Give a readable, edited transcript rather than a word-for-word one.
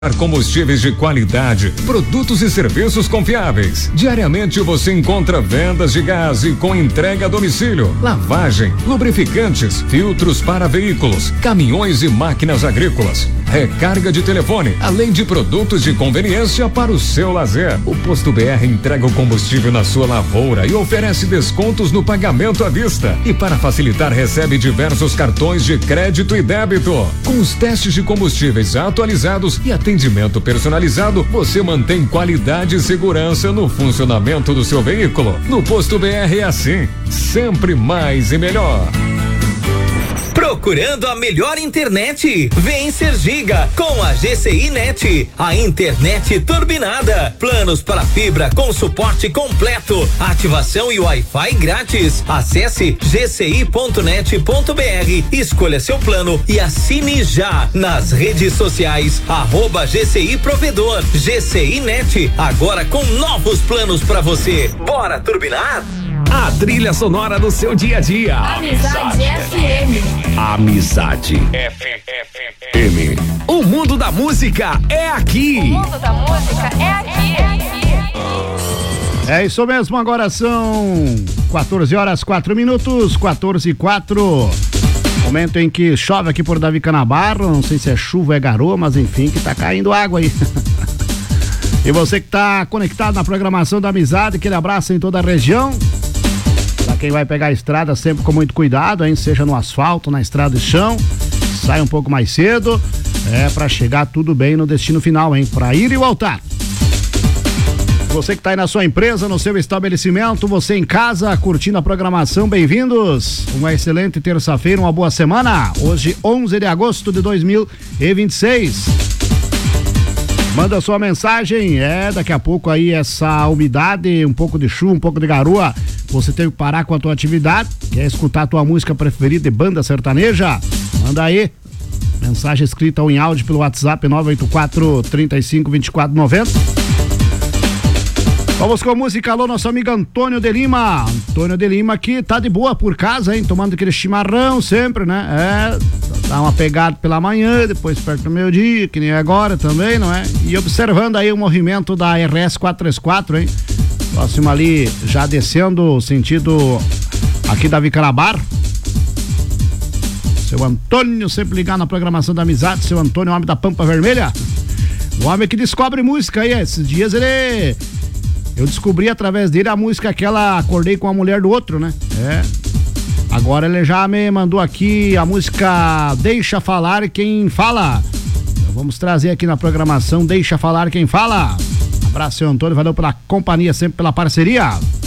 Combustíveis de qualidade, produtos e serviços confiáveis. Diariamente você encontra vendas de gás e com entrega a domicílio, lavagem, lubrificantes, filtros para veículos, caminhões e máquinas agrícolas, recarga de telefone, além de produtos de conveniência para o seu lazer. O Posto BR entrega o combustível na sua lavoura e oferece descontos no pagamento à vista. E para facilitar, recebe diversos cartões de crédito e débito. Com os testes de combustíveis atualizados e atendimento personalizado, você mantém qualidade e segurança no funcionamento do seu veículo. No Posto BR é assim, sempre mais e melhor. Procurando a melhor internet? Vem ser Giga com a GCI Net, a internet turbinada. Planos para fibra com suporte completo, ativação e Wi-Fi grátis. Acesse gci.net.br, escolha seu plano e assine já nas redes sociais @GCI Provedor. GCI Net, agora com novos planos para você. Bora turbinar? A trilha sonora do seu dia a dia. Amizade FM. Amizade FM. O mundo da música é aqui. O mundo da música é aqui. É isso mesmo, agora são 14h04, 14h04. Momento em que chove aqui por Davi Canabarro, não sei se é chuva ou é garoa, mas enfim, que tá caindo água aí. E você que tá conectado na programação da Amizade, aquele abraço em toda a região. Pra quem vai pegar a estrada, sempre com muito cuidado, hein? Seja no asfalto, na estrada de chão, sai um pouco mais cedo, pra chegar tudo bem no destino final, hein? Pra ir e voltar. Você que tá aí na sua empresa, no seu estabelecimento, você em casa, curtindo a programação, bem-vindos. Uma excelente terça-feira, uma boa semana. Hoje, 11 de agosto de 2026. Manda sua mensagem, daqui a pouco aí essa umidade, um pouco de chuva, um pouco de garoa, você tem que parar com a tua atividade, quer escutar a tua música preferida de banda sertaneja? Manda aí, mensagem escrita ou em áudio pelo WhatsApp 984-35-2490. Vamos com a música, alô, nosso amigo Antônio de Lima. Antônio de Lima que tá de boa por casa, hein, tomando aquele chimarrão sempre, né, dá uma pegada pela manhã, depois perto do meio-dia, que nem agora também, não é? E observando aí o movimento da RS 434, hein? Próximo ali, já descendo sentido aqui da Vicarabar. Seu Antônio, sempre ligado na programação da Amizade, seu Antônio, homem da Pampa Vermelha. O homem que descobre música aí, esses dias eu descobri através dele a música aquela Acordei com a Mulher do Outro, né? Agora ele já me mandou aqui a música Deixa Falar Quem Fala. Então vamos trazer aqui na programação Deixa Falar Quem Fala. Abraço, seu Antônio, valeu pela companhia, sempre pela parceria.